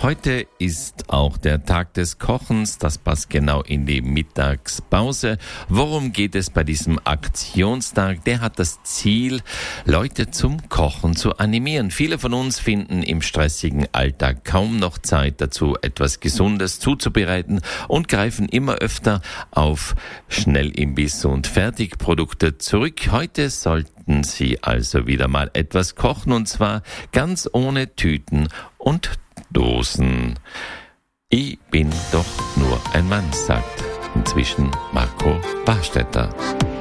Heute ist auch der Tag des Kochens. Das passt genau in die Mittagspause. Worum geht es bei diesem Aktionstag? Der hat das Ziel, Leute zum Kochen zu animieren. Viele von uns finden im stressigen Alltag kaum noch Zeit dazu, etwas Gesundes zuzubereiten und greifen immer öfter auf Schnellimbiss und Fertigprodukte zurück. Heute sollten Sie also wieder mal etwas kochen, und zwar ganz ohne Tüten und Dosen. Ich bin doch nur ein Mann, sagt inzwischen Marco Warstetter.